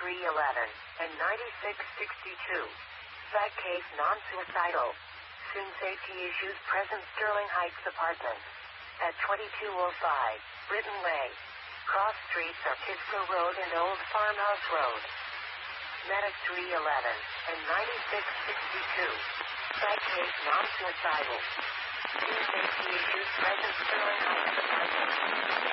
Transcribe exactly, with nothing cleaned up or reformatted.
three eleven and ninety-six sixty-two. Fact case non-suicidal. Soon safety issues present Sterling Heights Apartments. At twenty-two oh five, Britton Way. Cross streets are Kisco Road and Old Farmhouse Road. Medic three eleven and ninety-six sixty-two. Fact case non-suicidal. Soon safety issues present Sterling Heights Apartments.